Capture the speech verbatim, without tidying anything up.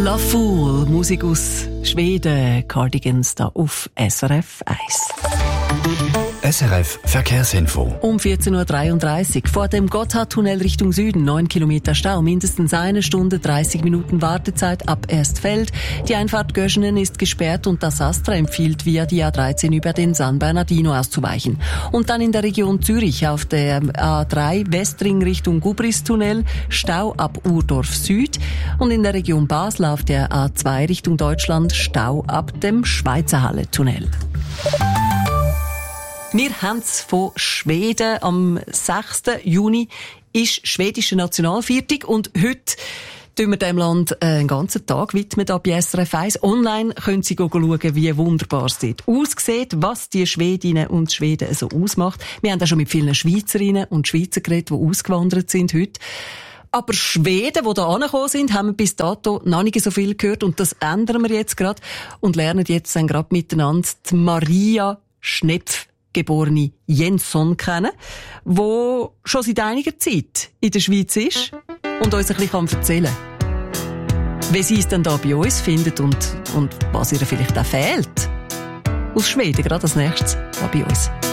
La Fool, Musik aus Schweden, Cardigans da auf S R F eins. S R F Verkehrsinfo. Um vierzehn Uhr dreiunddreißig vor dem Gotthardtunnel Richtung Süden, neun Kilometer Stau, mindestens eine Stunde dreißig Minuten Wartezeit ab Erstfeld. Die Einfahrt Göschenen ist gesperrt und das Astra empfiehlt, via die A dreizehn über den San Bernardino auszuweichen. Und dann in der Region Zürich auf der A drei Westring Richtung Gubristunnel, Stau ab Urdorf Süd. Und in der Region Basel auf der A zwei Richtung Deutschland, Stau ab dem Schweizerhalle-Tunnel. Wir haben es von Schweden. Am sechsten Juni ist schwedische Nationalviertag und heute widmen wir dem Land einen ganzen Tag widmen ab S R F eins. Online können Sie schauen, wie wunderbar es dort aussieht, was die Schwedinnen und Schweden so ausmacht. Wir haben auch schon mit vielen Schweizerinnen und Schweizer geredet, die ausgewandert sind heute. Aber Schweden, die hier angekommen sind, haben wir bis dato noch nicht so viel gehört und das ändern wir jetzt gerade und lernen jetzt dann gerade miteinander die Maria Schnepf, geborene Jensson kennen, wo schon seit einiger Zeit in der Schweiz ist und uns ein bisschen erzählen kann, wie sie es dann da bei uns findet und, und was ihr vielleicht auch fehlt. Aus Schweden, gerade als nächstes, da bei uns.